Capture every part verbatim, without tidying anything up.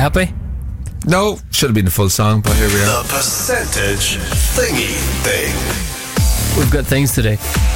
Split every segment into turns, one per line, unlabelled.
happy?
No, should have been the full song, but here we are.
The percentage thingy thing.
We've got things to do.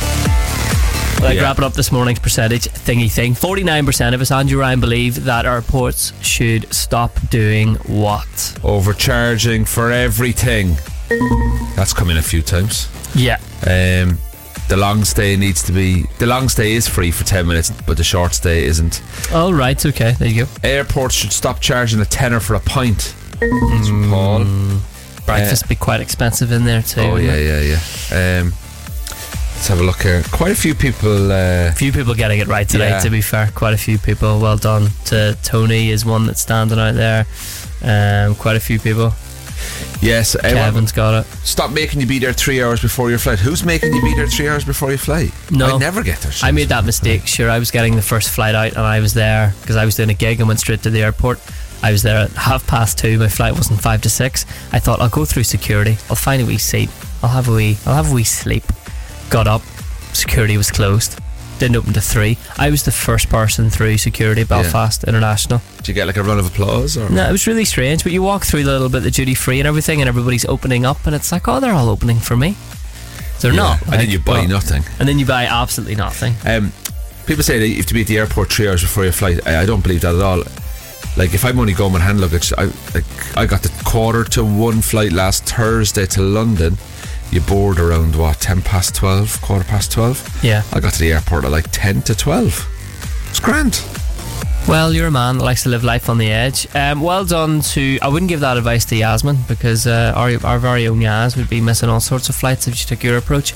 Like
Yeah.
wrapping up this morning's percentage thingy thing. forty-nine percent of us, Andrew Ryan, believe that airports should stop doing what?
Overcharging for everything. That's come in a few times.
Yeah.
Um, the long stay needs to be. The long stay is free for ten minutes, but the short stay isn't.
All right, okay, there you go.
Airports should stop charging a tenner for a pint. That's from Paul.
Breakfast would be quite expensive in there too.
Oh yeah, yeah, yeah. Um, let's have a look here. Quite a few people. Uh,
A few people getting it right today,
Yeah.
to be fair. Quite a few people. Well done to Tony is one that's standing out there. Um, quite a few people.
yes, everyone-
Kevin's got it.
Stop making you be there three hours before your flight. Who's making you be there three hours before your flight?
No.
I never get there.
I made that mistake. Sure, I was getting the first flight out and I was there because I was doing a gig and went straight to the airport. I was there at half past two. My flight wasn't five to six. I thought I'll go through security. I'll find a wee seat. I'll have a wee. I'll have a wee sleep. Got up. Security was closed. Didn't open to three. I was the first person through security at Belfast International.
Did you get like a round of applause? Or?
No, it was really strange. But you walk through a little bit the duty free and everything, and everybody's opening up, and it's like, oh, they're all opening for me. They're
Yeah,
not.
and then
like,
you buy
well,
nothing.
And then you buy absolutely nothing.
Um, people say that you have to be at the airport three hours before your flight. I, I don't believe that at all. Like if I'm only going with hand luggage, I like I got the quarter to one flight last Thursday to London. You board around what ten past twelve, quarter past twelve.
Yeah.
I got to the airport at like ten to twelve. It's grand.
Well, you're a man that likes to live life on the edge. Um, well done to... I wouldn't give that advice to Yasmin because uh, our, our very own Yas would be missing all sorts of flights if she took your approach.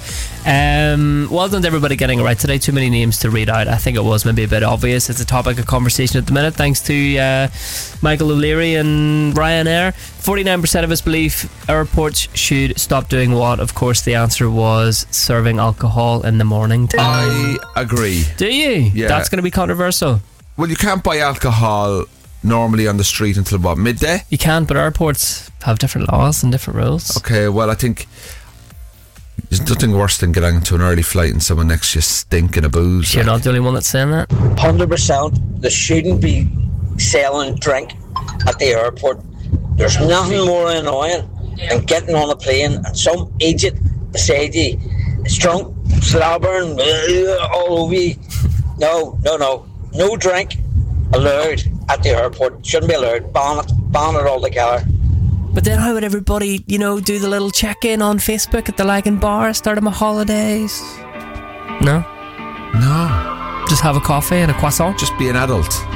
Um, well done to everybody getting it right today. Too many names to read out. I think it was maybe a bit obvious. It's a topic of conversation at the minute thanks to uh, Michael O'Leary and Ryanair. forty-nine percent of us believe airports should stop doing what? Of course, the answer was serving alcohol in the morning time.
I agree.
Do you?
Yeah.
That's going to be controversial.
Well, you can't buy alcohol normally on the street until what, midday?
You can, but airports have different laws and different rules.
Okay, well, I think there's nothing worse than getting into an early flight and someone next to you stinking of booze.
You're
like.
not the only one that's saying that.
one hundred percent they shouldn't be selling drink at the airport. There's nothing more annoying than getting on a plane and some idiot beside you is drunk, slobbering uh, all over you. No, no, no. No drink allowed at the airport. Shouldn't be allowed. Ban it. Ban it altogether.
But then how would everybody, you know, do the little check-in on Facebook at the Lagan Bar, start of my holidays? No?
No.
Just have a coffee and a croissant?
Just be an adult.